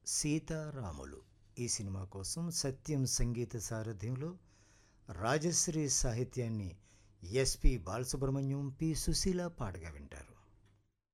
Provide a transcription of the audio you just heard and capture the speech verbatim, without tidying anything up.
సీతారాములు ఈ సినిమా కోసం సత్యం సంగీత సారథ్యంలో రాజశ్రీ సాహిత్యాన్ని ఎస్పి బాలసుబ్రహ్మణ్యం, పి సుశీల పాటగా వింటారు.